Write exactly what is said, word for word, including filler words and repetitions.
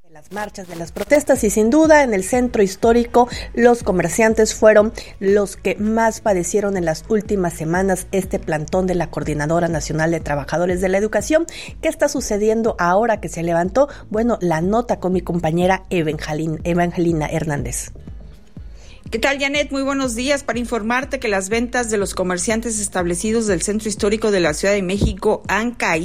Las marchas, de las protestas, y sin duda en el centro histórico los comerciantes fueron los que más padecieron en las últimas semanas este plantón de la Coordinadora Nacional de Trabajadores de la Educación. ¿Qué está sucediendo ahora que se levantó? Bueno, la nota con mi compañera Evangelina, Evangelina Hernández. ¿Qué tal, Janet? Muy buenos días. Para informarte que las ventas de los comerciantes establecidos del centro histórico de la Ciudad de México han caído